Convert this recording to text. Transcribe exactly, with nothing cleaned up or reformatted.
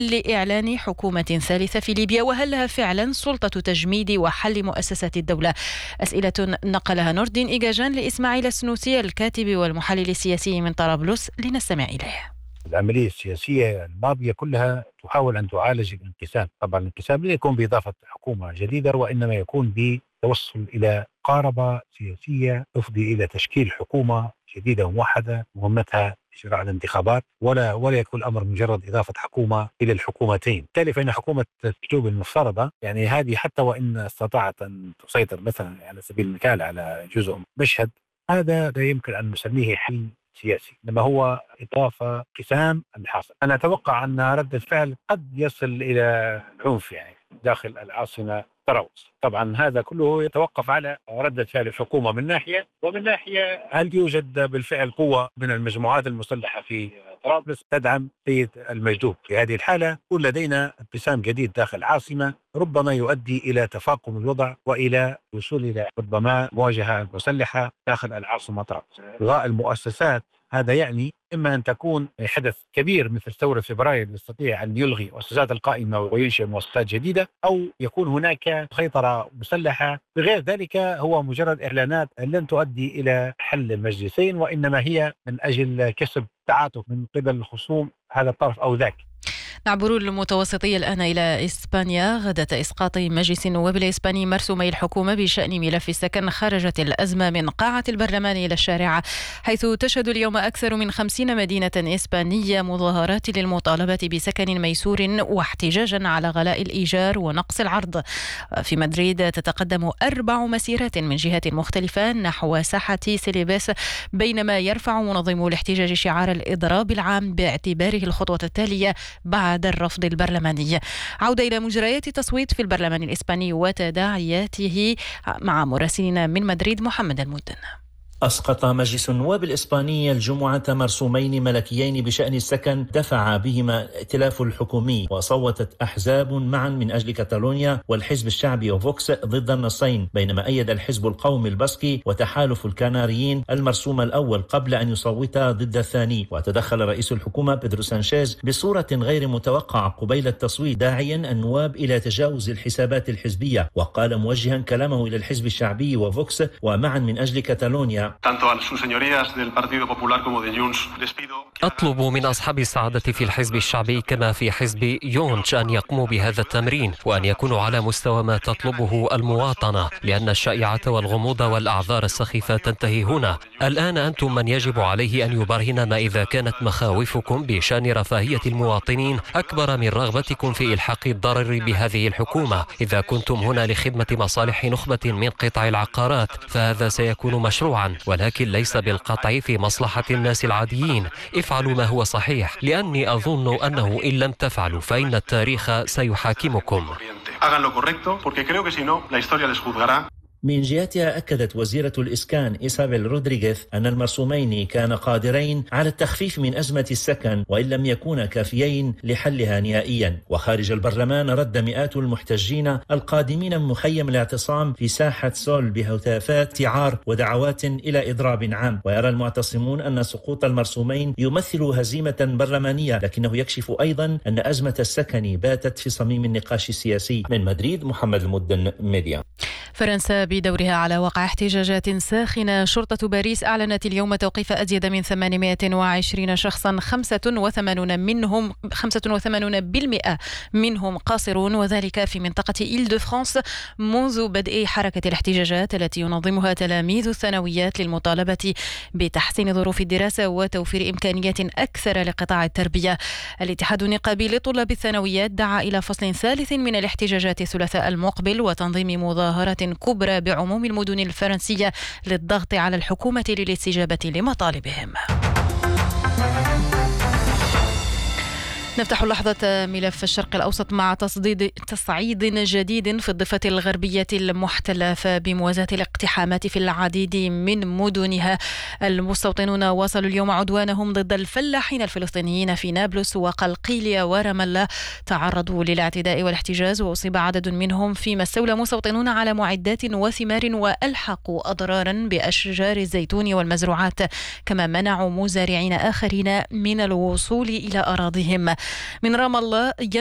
لإعلان حكومة ثالثة في ليبيا، وهل لها فعلا سلطة تجميد وحل مؤسسات الدولة؟ أسئلة نقلها نور الدين إيجاجان لإسماعيل السنوسي الكاتب والمحلل السياسي من طرابلس، لنستمع إليه. العملية السياسية الماضية كلها تحاول أن تعالج الانقسام. طبعا الانقسام لا يكون بإضافة حكومة جديدة، وإنما يكون بتوصل إلى قاربة سياسية تفضي إلى تشكيل حكومة جديدة وموحدة مهمتها إجراء الانتخابات، ولا ولا يكون الأمر مجرد إضافة حكومة إلى الحكومتين. بالتالي فإن حكومة التجوب المفترضة يعني هذه حتى وإن استطاعت أن تسيطر مثلا على سبيل المثال على جزء من مشهد، هذا لا يمكن أن نسميه حل سياسي، إنما هو إضافة قسام الحاصل. أنا أتوقع أن رد الفعل قد يصل إلى العنف يعني داخل العاصمة طرابلس. طبعا هذا كله يتوقف على ردة فعل الحكومة من ناحية، ومن ناحية هل يوجد بالفعل قوة من المجموعات المسلحة في طرابلس تدعم سيد المجذوب. في هذه الحالة يكون لدينا انقسام جديد داخل العاصمة ربما يؤدي إلى تفاقم الوضع وإلى وصول إلى ربما مواجهة مسلحة داخل العاصمة طرابلس. إلغاء المؤسسات هذا يعني إما أن تكون حدث كبير مثل ثورة فبراير يستطيع أن يلغي المؤسسات القائمة وينشئ مؤسسات جديدة، أو يكون هناك سيطرة مسلحة. بغير ذلك هو مجرد إعلانات لن تؤدي إلى حل المجلسين، وإنما هي من أجل كسب تعاطف من قبل الخصوم هذا الطرف أو ذاك. نعبر المتوسطية الآن إلى إسبانيا. غداة إسقاط مجلس النواب الإسباني مرسومي الحكومة بشأن ملف السكن، خرجت الأزمة من قاعة البرلمان إلى الشارع، حيث تشهد اليوم أكثر من خمسين مدينة إسبانية مظاهرات للمطالبة بسكن ميسور واحتجاجا على غلاء الإيجار ونقص العرض. في مدريد تتقدم أربع مسيرات من جهات مختلفة نحو ساحة سيليباس، بينما يرفع منظمو الاحتجاج شعار الإضراب العام باعتباره الخطوة التالية بعد الرفض البرلماني. عودة إلى مجريات التصويت في البرلمان الإسباني وتداعياته مع مراسلنا من مدريد محمد المدن. أسقط مجلس النواب الإسباني الجمعة مرسومين ملكيين بشأن السكن دفع بهما الائتلاف الحكومي، وصوتت أحزاب معا من أجل كاتالونيا والحزب الشعبي وفوكس ضد النصين، بينما أيد الحزب القومي الباسكي وتحالف الكناريين المرسوم الأول قبل أن يصوت ضد الثاني. وتدخل رئيس الحكومة بيدرو سانشيز بصورة غير متوقعة قبيل التصويت، داعيا النواب إلى تجاوز الحسابات الحزبية، وقال موجها كلامه إلى الحزب الشعبي وفوكس ومعا من أجل كاتالونيا: أطلب من أصحاب السعادة في الحزب الشعبي كما في حزب يونش أن يقوموا بهذا التمرين، وأن يكونوا على مستوى ما تطلبه المواطنة، لأن الشائعة والغموض والأعذار السخيفة تنتهي هنا. الآن أنتم من يجب عليه أن يبرهن ما إذا كانت مخاوفكم بشأن رفاهية المواطنين أكبر من رغبتكم في إلحاق الضرر بهذه الحكومة. إذا كنتم هنا لخدمة مصالح نخبة من قطاع العقارات فهذا سيكون مشروعا، ولكن ليس بالقطع في مصلحة الناس العاديين. افعلوا ما هو صحيح، لأني أظن أنه إن لم تفعلوا فإن التاريخ سيحاكمكم. من جهتها أكدت وزيرة الإسكان إيسابيل رودريغيز أن المرسومين كان قادرين على التخفيف من أزمة السكن، وإن لم يكونا كافيين لحلها نهائيا. وخارج البرلمان رد مئات المحتجين القادمين من مخيم الاعتصام في ساحة سول بهتافات استعار ودعوات إلى إضراب عام. ويرى المعتصمون أن سقوط المرسومين يمثل هزيمة برلمانية، لكنه يكشف أيضا أن أزمة السكن باتت في صميم النقاش السياسي. من مدريد محمد المدن، ميديا. فرنسا بدورها على وقع احتجاجات ساخنة. شرطة باريس أعلنت اليوم توقيف أزيد من ثمانمائة وعشرين شخصا، خمسة وثمانين منهم خمسة وثمانين بالمئة منهم قاصرون، وذلك في منطقة إيل دو فرانس منذ بدء حركة الاحتجاجات التي ينظمها تلاميذ الثانويات للمطالبة بتحسين ظروف الدراسة وتوفير إمكانيات أكثر لقطاع التربية. الاتحاد النقابي لطلاب الثانويات دعا إلى فصل ثالث من الاحتجاجات الثلاثاء المقبل وتنظيم مظاهرات كبرى بعموم المدن الفرنسية للضغط على الحكومة للاستجابة لمطالبهم. نفتح لحظة ملف الشرق الأوسط مع تصديد تصعيد جديد في الضفة الغربية المحتلة. فبموازاة الاقتحامات في العديد من مدنها، المستوطنون واصلوا اليوم عدوانهم ضد الفلاحين الفلسطينيين في نابلس وقلقيلية ورام الله. تعرضوا للاعتداء والاحتجاز وأصيب عدد منهم، فيما استولى مستوطنون على معدات وثمار وألحقوا أضرارا بأشجار الزيتون والمزروعات، كما منعوا مزارعين آخرين من الوصول إلى أراضيهم. من رام الله